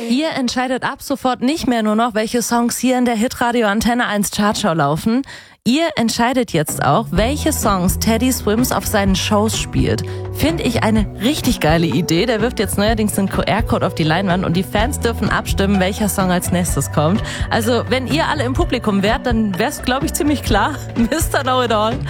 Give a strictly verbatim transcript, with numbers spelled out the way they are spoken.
Ihr entscheidet ab sofort nicht mehr nur noch, welche Songs hier in der Hitradio Antenne eins Chartshow laufen. Ihr entscheidet jetzt auch, welche Songs Teddy Swims auf seinen Shows spielt. Finde ich eine richtig geile Idee. Der wirft jetzt neuerdings den Q R-Code auf die Leinwand und die Fans dürfen abstimmen, welcher Song als nächstes kommt. Also wenn ihr alle im Publikum wärt, dann wäre es, glaube ich, ziemlich klar. Mister Know It All.